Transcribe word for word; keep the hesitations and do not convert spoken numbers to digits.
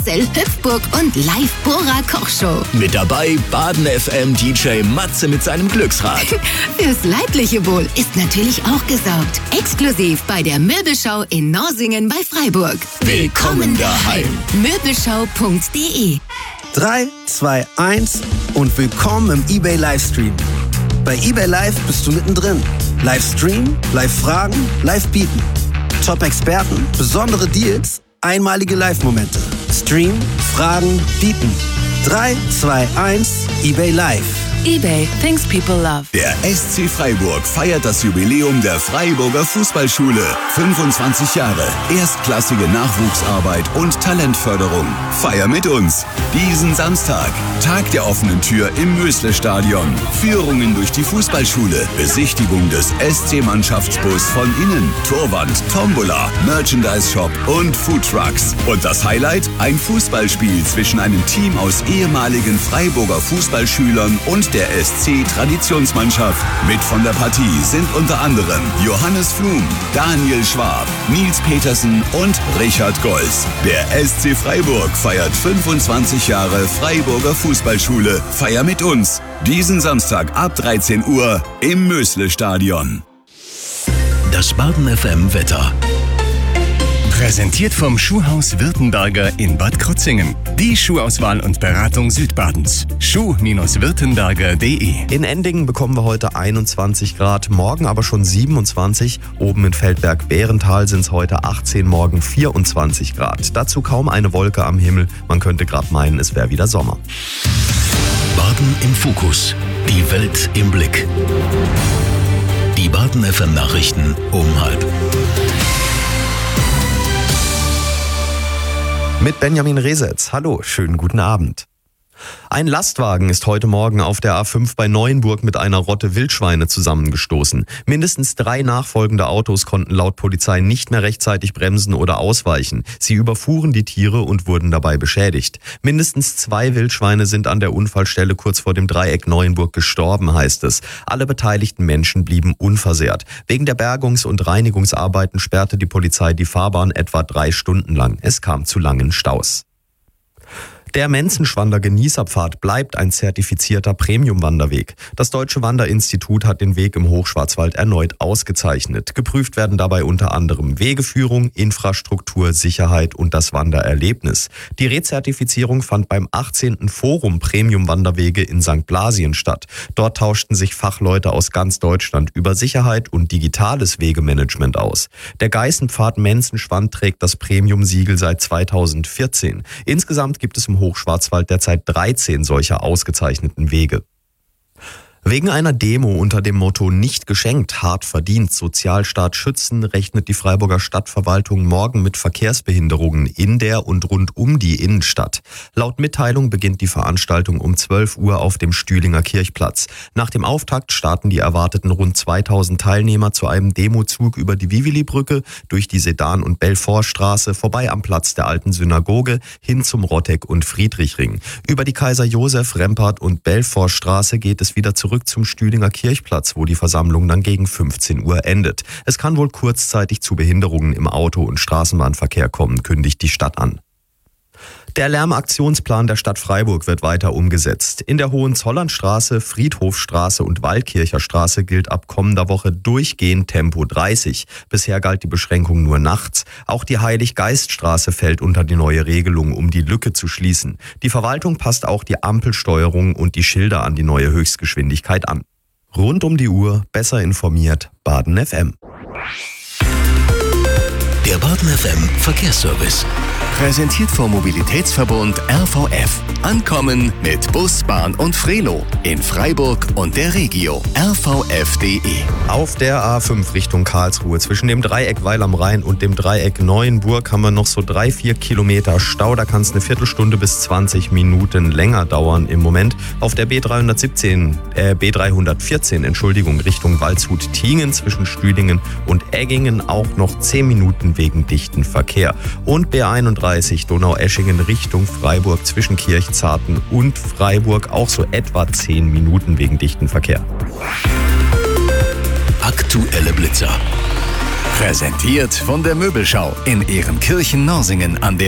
Karussell, Hüpfburg und Live-Bora-Kochshow. Mit dabei Baden F M D J Matze mit seinem Glücksrad. Fürs leibliche Wohl ist natürlich auch gesorgt. Exklusiv bei der Möbelschau in Norsingen bei Freiburg. Willkommen daheim. Möbelschau punkt de. drei, zwei, eins und willkommen im eBay Livestream. Bei eBay Live bist du mittendrin. Livestream, Live-Fragen, Live-Bieten. Top-Experten, besondere Deals, einmalige Live-Momente. Stream, Fragen, Bieten. drei, zwei, eins, eBay Live. eBay, things people love. Der S C Freiburg feiert das Jubiläum der Freiburger Fußballschule. fünfundzwanzig Jahre erstklassige Nachwuchsarbeit und Talentförderung. Feier mit uns. Diesen Samstag, Tag der offenen Tür im Mösle-Stadion. Führungen durch die Fußballschule, Besichtigung des S C-Mannschaftsbus von innen, Torwand, Tombola, Merchandise-Shop und Foodtrucks. Und das Highlight? Ein Fußballspiel zwischen einem Team aus ehemaligen Freiburger Fußballschülern und der S C-Traditionsmannschaft. Mit von der Partie sind unter anderem Johannes Flum, Daniel Schwab, Nils Petersen und Richard Golz. Der S C Freiburg feiert fünfundzwanzig Jahre Freiburger Fußballschule. Feier mit uns. Diesen Samstag ab dreizehn Uhr im Mösle-Stadion. Das Baden F M Wetter. Präsentiert vom Schuhhaus Württemberger in Bad Krozingen. Die Schuhauswahl und Beratung Südbadens. schuh Württemberger punkt de. In Endingen bekommen wir heute einundzwanzig Grad, morgen aber schon siebenundzwanzig. Oben in Feldberg-Bärental sind es heute achtzehn, morgen vierundzwanzig Grad. Dazu kaum eine Wolke am Himmel. Man könnte gerade meinen, es wäre wieder Sommer. Baden im Fokus. Die Welt im Blick. Die Baden F M Nachrichten um halb. Mit Benjamin Resetz. Hallo, schönen guten Abend. Ein Lastwagen ist heute Morgen auf der A fünf bei Neuenburg mit einer Rotte Wildschweine zusammengestoßen. Mindestens drei nachfolgende Autos konnten laut Polizei nicht mehr rechtzeitig bremsen oder ausweichen. Sie überfuhren die Tiere und wurden dabei beschädigt. Mindestens zwei Wildschweine sind an der Unfallstelle kurz vor dem Dreieck Neuenburg gestorben, heißt es. Alle beteiligten Menschen blieben unversehrt. Wegen der Bergungs- und Reinigungsarbeiten sperrte die Polizei die Fahrbahn etwa drei Stunden lang. Es kam zu langen Staus. Der Menzenschwander Genießerpfad bleibt ein zertifizierter Premium-Wanderweg. Das Deutsche Wanderinstitut hat den Weg im Hochschwarzwald erneut ausgezeichnet. Geprüft werden dabei unter anderem Wegeführung, Infrastruktur, Sicherheit und das Wandererlebnis. Die Rezertifizierung fand beim achtzehnten Forum Premium-Wanderwege in Sankt Blasien statt. Dort tauschten sich Fachleute aus ganz Deutschland über Sicherheit und digitales Wegemanagement aus. Der Geißenpfad Menzenschwand trägt das Premium-Siegel seit zweitausendvierzehn. Insgesamt gibt es im Hochschwarzwald derzeit dreizehn solcher ausgezeichneten Wege. Wegen einer Demo unter dem Motto "Nicht geschenkt, hart verdient, Sozialstaat schützen" rechnet die Freiburger Stadtverwaltung morgen mit Verkehrsbehinderungen in der und rund um die Innenstadt. Laut Mitteilung beginnt die Veranstaltung um zwölf Uhr auf dem Stühlinger Kirchplatz. Nach dem Auftakt starten die erwarteten rund zweitausend Teilnehmer zu einem Demozug über die Vivili-Brücke, durch die Sedan- und Belfortstraße, vorbei am Platz der alten Synagoge, hin zum Rotteck- und Friedrichring. Über die Kaiser-Josef-, Rempart- und Belfortstraße geht es wieder zurück zum Stühlinger Kirchplatz, wo die Versammlung dann gegen fünfzehn Uhr endet. Es kann wohl kurzzeitig zu Behinderungen im Auto- und Straßenbahnverkehr kommen, kündigt die Stadt an. Der Lärmaktionsplan der Stadt Freiburg wird weiter umgesetzt. In der Hohenzollernstraße, Friedhofstraße und Waldkircher Straße gilt ab kommender Woche durchgehend Tempo dreißig. Bisher galt die Beschränkung nur nachts. Auch die Heiliggeiststraße fällt unter die neue Regelung, um die Lücke zu schließen. Die Verwaltung passt auch die Ampelsteuerung und die Schilder an die neue Höchstgeschwindigkeit an. Rund um die Uhr, besser informiert, Baden F M. Der Baden F M Verkehrsservice. Präsentiert vom Mobilitätsverbund R V F. Ankommen mit Bus, Bahn und Frelo in Freiburg und der Regio. R V F punkt de. Auf der A fünf Richtung Karlsruhe zwischen dem Dreieck Weil am Rhein und dem Dreieck Neuenburg haben wir noch so drei, vier Kilometer Stau. Da kann es eine Viertelstunde bis zwanzig Minuten länger dauern im Moment. Auf der B dreihundertsiebzehn, äh, B dreihundertvierzehn, Entschuldigung, Richtung Waldshut-Tiengen zwischen Stühlingen und Eggingen auch noch zehn Minuten wegen dichten Verkehr. Und B einunddreißig Donaueschingen Richtung Freiburg zwischen Kirchzarten und Freiburg auch so etwa zehn Minuten wegen dichten Verkehr. Aktuelle Blitzer. Präsentiert von der Möbelschau in Ehrenkirchen-Norsingen an der